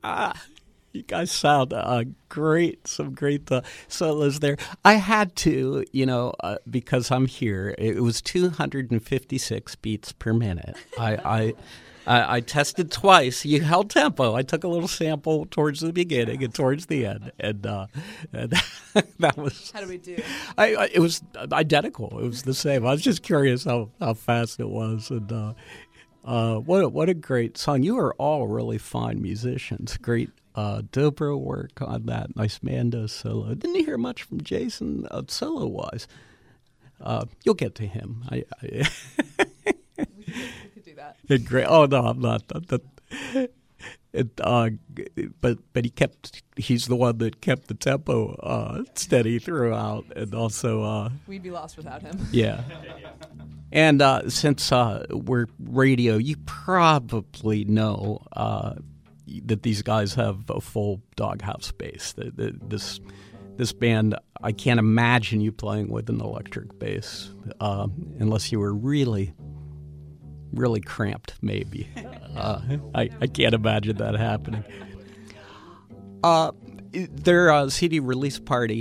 You guys sound great. Some great solos there. I had to, because I'm here. It was 256 beats per minute. I tested twice. You held tempo. I took a little sample towards the beginning and towards the end, and that was. How do we do? It was identical. It was the same. I was just curious how fast it was, and what a great song. You are all really fine musicians. Great dobro work on that. Nice Mando solo. Didn't hear much from Jason solo wise. You'll get to him. We could do that. Great. Oh no, I'm not. But he's the one that kept the tempo steady throughout, and also we'd be lost without him. Yeah. And since we're radio, you probably know that these guys have a full Doghouse bass. This band, I can't imagine you playing with an electric bass unless you were really, really cramped, maybe. I can't imagine that happening. Their CD release party